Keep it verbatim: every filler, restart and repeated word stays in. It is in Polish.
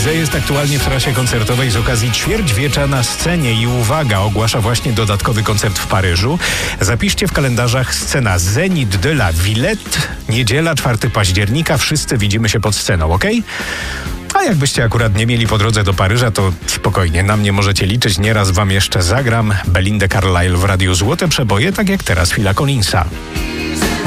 że jest aktualnie w trasie koncertowej z okazji ćwierćwiecza na scenie i uwaga, ogłasza właśnie dodatkowy koncert w Paryżu. Zapiszcie w kalendarzach scena Zénith de la Villette, niedziela czwartego października, wszyscy widzimy się pod sceną, okej? A jakbyście akurat nie mieli po drodze do Paryża, to spokojnie, na mnie możecie liczyć, nieraz wam jeszcze zagram Belindę Carlisle w Radiu Złote Przeboje, tak jak teraz Phila Collinsa.